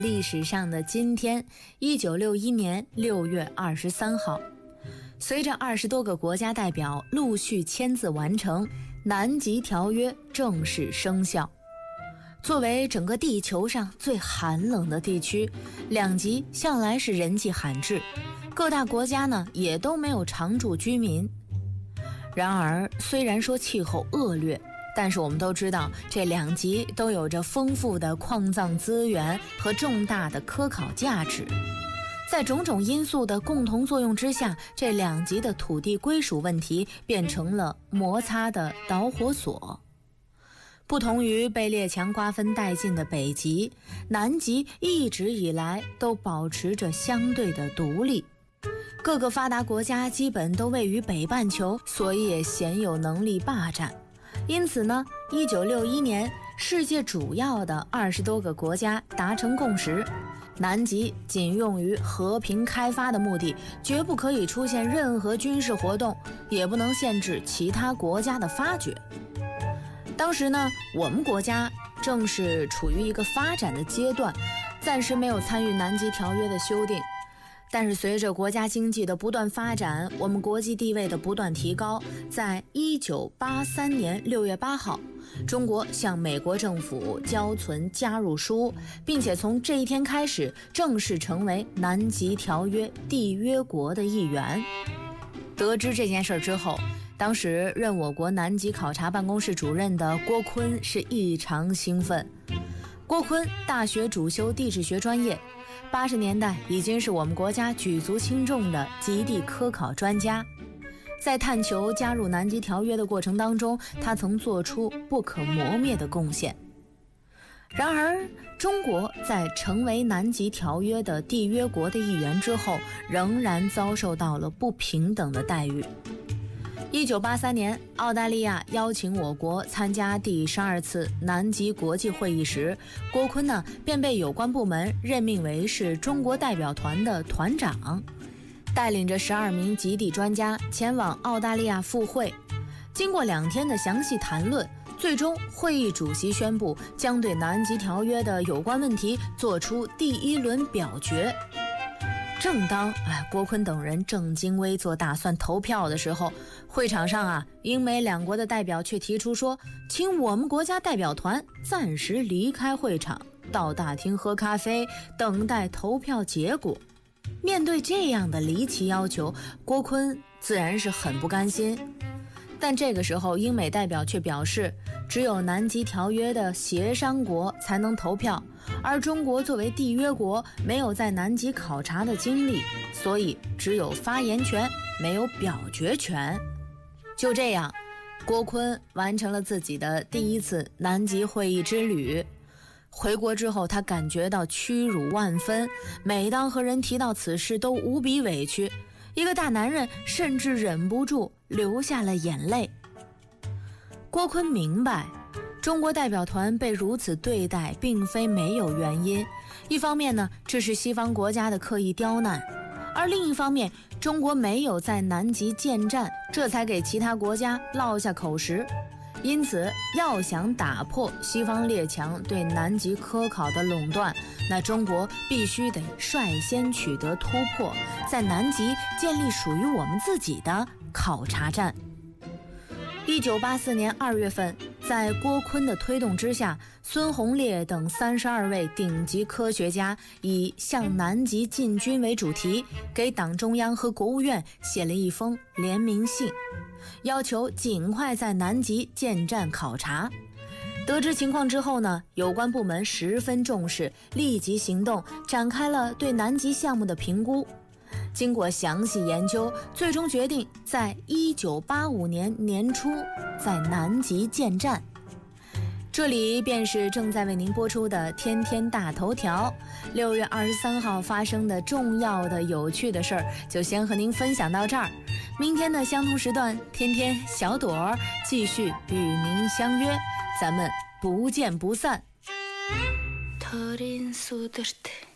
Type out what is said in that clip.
历史上的今天，1961年6月23号，随着20多个国家代表陆续签字完成，南极条约正式生效。作为整个地球上最寒冷的地区，两极向来是人迹罕至，各大国家呢也都没有常住居民。然而，虽然说气候恶劣，但是我们都知道，这两极都有着丰富的矿藏资源和重大的科考价值。在种种因素的共同作用之下，这两极的土地归属问题变成了摩擦的导火索。不同于被列强瓜分殆尽的北极，南极一直以来都保持着相对的独立。各个发达国家基本都位于北半球，所以也鲜有能力霸占。因此呢，1961年，世界主要的20多个国家达成共识，南极仅用于和平开发的目的，绝不可以出现任何军事活动，也不能限制其他国家的发掘。当时呢，我们国家正是处于一个发展的阶段，暂时没有参与南极条约的修订。但是随着国家经济的不断发展，我们国际地位的不断提高，在1983年6月8号，中国向美国政府交存加入书，并且从这一天开始正式成为南极条约缔约国的一员。得知这件事之后，当时任我国南极考察办公室主任的郭坤是异常兴奋。郭坤大学主修地质学专业，80年代已经是我们国家举足轻重的极地科考专家。在探求加入南极条约的过程当中，他曾做出不可磨灭的贡献。然而，中国在成为南极条约的缔约国的一员之后，仍然遭受到了不平等的待遇。1983年，澳大利亚邀请我国参加第12次南极国际会议时，郭坤呢便被有关部门任命为是中国代表团的团长，带领着12名极地专家前往澳大利亚赴会。经过2天的详细谈论，最终会议主席宣布将对南极条约的有关问题做出第1轮表决。正当郭坤等人正襟危坐打算投票的时候，会场上英美两国的代表却提出说，请我们国家代表团暂时离开会场，到大厅喝咖啡，等待投票结果。面对这样的离奇要求，郭坤自然是很不甘心。但这个时候，英美代表却表示，只有南极条约的协商国才能投票，而中国作为缔约国，没有在南极考察的经历，所以只有发言权，没有表决权。就这样，郭坤完成了自己的第1次南极会议之旅。回国之后，他感觉到屈辱万分，每当和人提到此事都无比委屈，一个大男人甚至忍不住流下了眼泪。郭坤明白，中国代表团被如此对待并非没有原因，一方面呢，这是西方国家的刻意刁难，而另一方面，中国没有在南极建站，这才给其他国家落下口实。因此，要想打破西方列强对南极科考的垄断，那中国必须得率先取得突破，在南极建立属于我们自己的考察站。1984年2月份，在郭坤的推动之下，孙洪烈等32位顶级科学家以向南极进军为主题，给党中央和国务院写了一封联名信，要求尽快在南极建站考察。得知情况之后呢，有关部门十分重视，立即行动，展开了对南极项目的评估。经过详细研究，最终决定在1985年年初在南极建站。这里便是正在为您播出的天天大头条。6月23号发生的重要的有趣的事儿，就先和您分享到这儿。明天的相同时段，天天小朵儿继续与您相约，咱们不见不散。